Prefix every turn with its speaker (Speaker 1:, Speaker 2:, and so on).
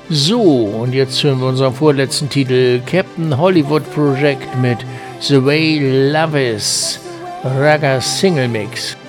Speaker 1: So, und jetzt hören wir unseren vorletzten Titel, Captain Hollywood Project mit The Way Love Is, Raga Single Mix.